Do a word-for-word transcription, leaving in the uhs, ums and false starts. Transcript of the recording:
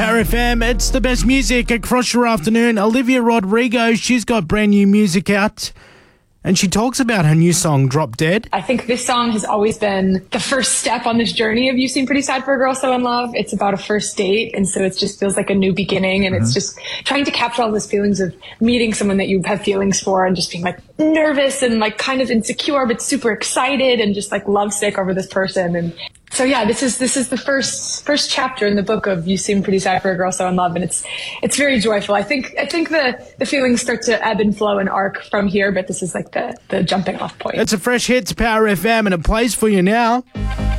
Power F M, it's the best music across your afternoon. Olivia Rodrigo, she's got brand new music out. And she talks about her new song, Drop Dead. I think this song has always been the first step on this journey of You Seem Pretty Sad for a Girl So in Love. It's about a first date, and so it just feels like a new beginning, and mm-hmm. it's just trying to capture all those feelings of meeting someone that you have feelings for and just being like nervous and like kind of insecure, but super excited and just like lovesick over this person. And so yeah, this is this is the first first chapter in the book of You Seem Pretty Sad for a Girl So in Love, and it's it's very joyful. I think I think the the feelings start to ebb and flow and arc from here, but this is like the the jumping off point. It's a fresh hit to Power F M, and it plays for you now.